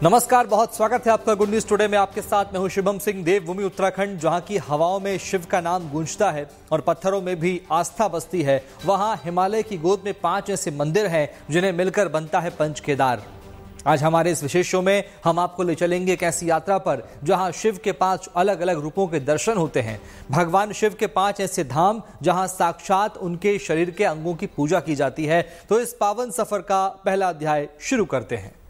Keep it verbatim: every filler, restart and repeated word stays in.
नमस्कार, बहुत स्वागत है आपका गुड न्यूज टुडे में। आपके साथ मैं हूं शुभम सिंह। देवभूमि उत्तराखंड, जहां की हवाओं में शिव का नाम गूंजता है और पत्थरों में भी आस्था बसती है, वहां हिमालय की गोद में पांच ऐसे मंदिर हैं जिन्हें मिलकर बनता है पंच केदार। आज हमारे इस विशेष शो में हम आपको ले चलेंगे एक ऐसी यात्रा पर जहां शिव के पांच अलग अलग रूपों के दर्शन होते हैं। भगवान शिव के पांच ऐसे धाम जहां साक्षात उनके शरीर के अंगों की पूजा की जाती है। तो इस पावन सफर का पहला अध्याय शुरू करते हैं।